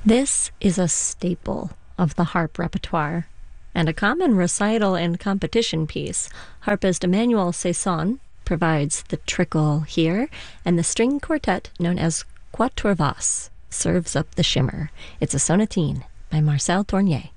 This is a staple of the harp repertoire and a common recital and competition piece. Harpist Emmanuel Saison provides the trickle here, and the string quartet, known as Quatuor Basse, serves up the shimmer. It's a sonatine by Marcel Tournier.